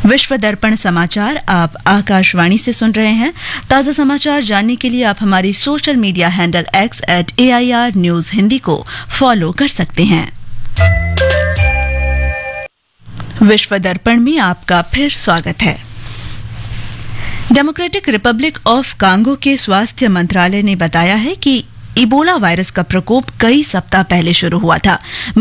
विश्व दर्पण समाचार आप आकाशवाणी से सुन रहे हैं। ताजा समाचार जानने के लिए आप हमारी social media handle X @AIR News Hindi को फॉलो कर सकते हैं। विश्व दर्पण में आपका फिर स्वागत है। डेमोक्रेटिक रिपब्लिक ऑफ कांगो के स्वास्थ्य मंत्रालय ने बताया है कि इबोला वायरस का प्रकोप कई सप्ताह पहले शुरू हुआ था।